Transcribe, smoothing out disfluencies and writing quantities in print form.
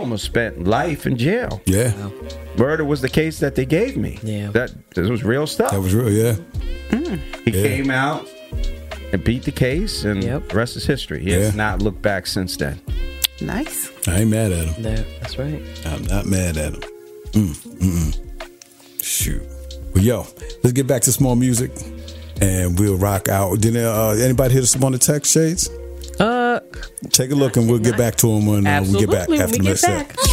almost spent life in jail. Yeah. Murder was the case that they gave me. Yeah. This was real stuff. That was real, yeah. He came out and beat the case, and the rest is history. He has not looked back since then. Nice. I ain't mad at him. That's right. I'm not mad at him. Shoot. Well, yo, let's get back to small music, and we'll rock out. Did anybody hit us up on the text, Shades? Take a look, and we'll get back to him when we get back after the next set.